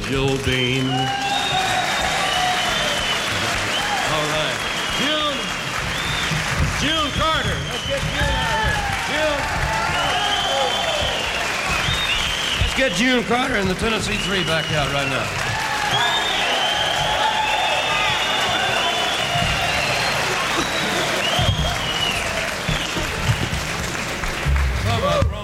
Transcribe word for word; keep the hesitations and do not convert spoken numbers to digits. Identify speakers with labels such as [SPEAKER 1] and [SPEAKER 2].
[SPEAKER 1] Joe Dean. All right. June. June Carter. Let's get June out here. June. Let's get June Carter and the Tennessee Three back out right now.